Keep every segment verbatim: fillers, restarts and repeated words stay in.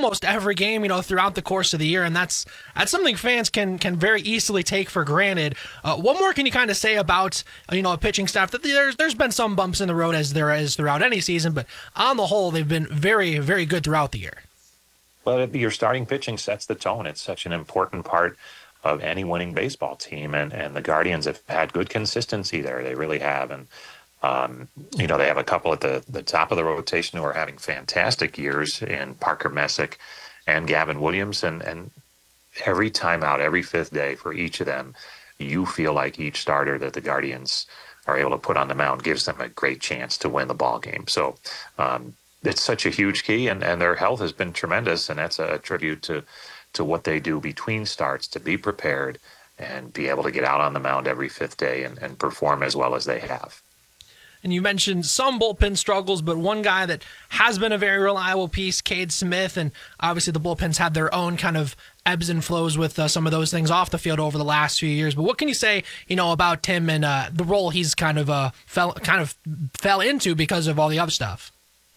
almost every game, you know, throughout the course of the year, and that's that's something fans can can very easily take for granted. Uh, what more can you kind of say about, you know, a pitching staff that there's there's been some bumps in the road as there is throughout any season, but on the whole, they've been very, very good throughout the year. Well, your starting pitching sets the tone. It's such an important part of any winning baseball team, and, and the Guardians have had good consistency there. They really have, and um, you know, they have a couple at the, the top of the rotation who are having fantastic years in Parker Messick and Gavin Williams, and, and every time out, every fifth day for each of them, you feel like each starter that the Guardians are able to put on the mound gives them a great chance to win the ball game. So um, it's such a huge key, and, and their health has been tremendous, and that's a tribute to to what they do between starts to be prepared and be able to get out on the mound every fifth day and, and perform as well as they have. And you mentioned some bullpen struggles, but one guy that has been a very reliable piece, Cade Smith, and obviously the bullpens had their own kind of ebbs and flows with uh, some of those things off the field over the last few years. But what can you say, you know, about Tim and uh, the role he's kind of uh, fell kind of fell into because of all the other stuff?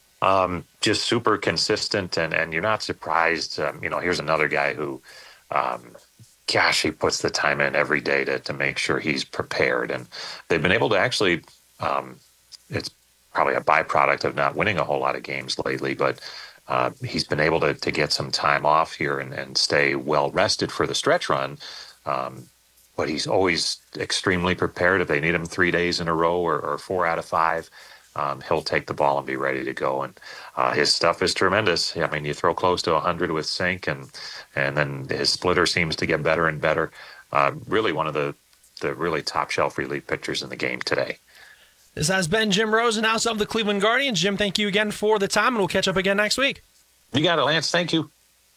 Um, just super consistent, and, and you're not surprised. Um, you know, here's another guy who, um, gosh, he puts the time in every day to, to make sure he's prepared. And they've been able to actually, um, it's probably a byproduct of not winning a whole lot of games lately, but uh, he's been able to, to get some time off here and, and stay well rested for the stretch run. Um, but he's always extremely prepared. If they need him three days in a row or, or four out of five, Um, he'll take the ball and be ready to go. And uh, his stuff is tremendous. I mean, you throw close to one hundred with Sink, and and then his splitter seems to get better and better. Uh, really one of the, the really top-shelf relief pitchers in the game today. This has been Jim Rosenhaus of the Cleveland Guardians. Jim, thank you again for the time, and we'll catch up again next week. You got it, Lance. Thank you.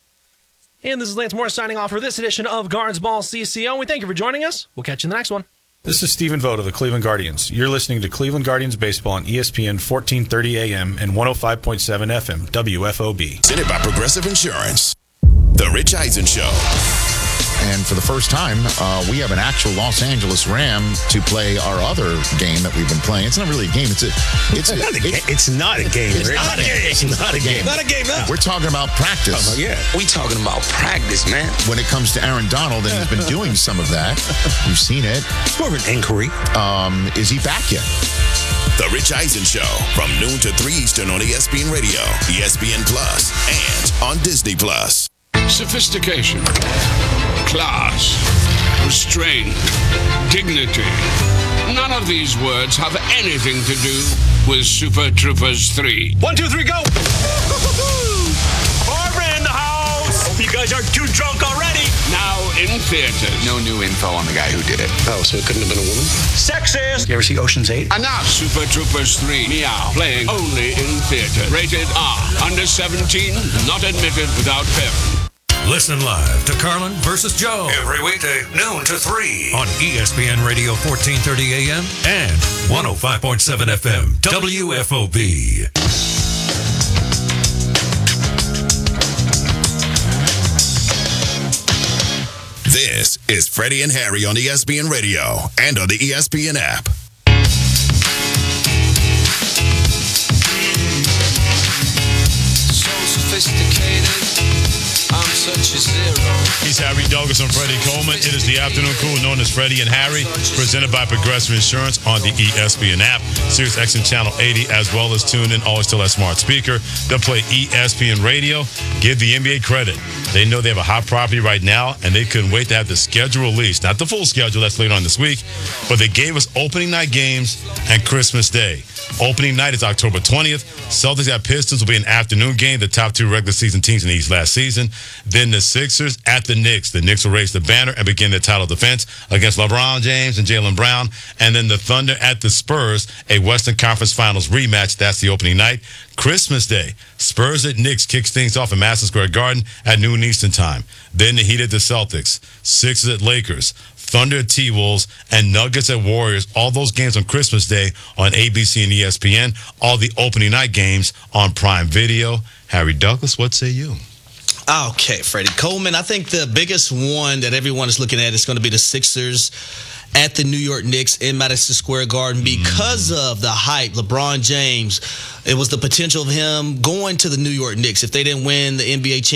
And this is Lance Morris signing off for this edition of Guards Ball C C O. We thank you for joining us. We'll catch you in the next one. This is Stephen Vogt of the Cleveland Guardians. You're listening to Cleveland Guardians Baseball on E S P N fourteen thirty A M and one oh five point seven F M, W F O B. Presented by Progressive Insurance. The Rich Eisen Show. And for the first time, uh, we have an actual Los Angeles Ram to play our other game that we've been playing. It's not really a game. It's a. It's, it's, a, not, a it's, ga- it's not a game. It's Rick. not a game. It's not a game. Not a game. No. We're talking about practice. Oh, yeah. We talking about practice, man. When it comes to Aaron Donald, and he's been doing some of that. We've seen it. It's more of an inquiry. Um, is he back yet? The Rich Eisen Show from noon to three Eastern on E S P N Radio, E S P N Plus, and on Disney Plus. Sophistication, class, restraint, dignity. None of these words have anything to do with Super Troopers three. One, two, three, go! Barbara in the house! You guys are too drunk already! Now in theaters. No new info on the guy who did it. Oh, so it couldn't have been a woman? Sexist! You ever see Ocean's eight? Enough! Super Troopers three, Meow, playing only in theaters. Rated R. Under seventeen, not admitted without parent. Listen live to Carlin versus Joe every weekday, noon to three on E S P N Radio fourteen thirty A M and one oh five point seven F M, W F O B. This is Freddie and Harry on E S P N Radio and on the E S P N app. So sophisticated. I'm such a zero. He's Harry Douglas and Freddie Coleman. It is the afternoon crew known as Freddie and Harry, presented by Progressive Insurance on the E S P N app, Sirius X M Channel eighty, as well as tune in, always tell that smart speaker. They'll play E S P N Radio. Give the N B A credit. They know they have a hot property right now, and they couldn't wait to have the schedule released. Not the full schedule, that's later on this week, but they gave us opening night games and Christmas Day. Opening night is October twentieth. Celtics at Pistons will be an afternoon game, the top two regular season teams in the East last season. Then the Sixers at the Knicks. The Knicks will raise the banner and begin their title defense against LeBron James and Jaylen Brown. And then the Thunder at the Spurs, a Western Conference Finals rematch. That's the opening night. Christmas Day, Spurs at Knicks kicks things off in Madison Square Garden at noon Eastern time. Then the Heat at the Celtics, Sixers at Lakers, Thunder at T-Wolves, and Nuggets at Warriors. All those games on Christmas Day on A B C and E S P N. All the opening night games on Prime Video. Harry Douglas, what say you? Okay, Freddie Coleman. I think the biggest one that everyone is looking at is going to be the Sixers at the New York Knicks in Madison Square Garden because mm. of the hype. LeBron James, it was the potential of him going to the New York Knicks if they didn't win the N B A championship.